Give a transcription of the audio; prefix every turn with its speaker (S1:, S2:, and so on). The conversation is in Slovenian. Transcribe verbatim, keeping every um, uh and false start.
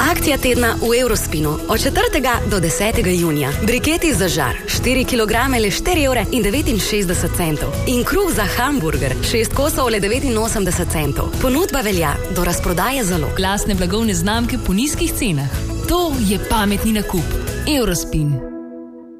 S1: Akcija tedna v Eurospinu od četrtega do desetega junija. Briketi za žar, štiri kilograme le štiri evre in devetinšestdeset centov. In kruh za hamburger, šest kosov le devetinosemdeset centov. Ponudba velja do razprodaje zalog.
S2: Glasne blagovne znamke po nizkih cenah. To je pametni nakup. Eurospin.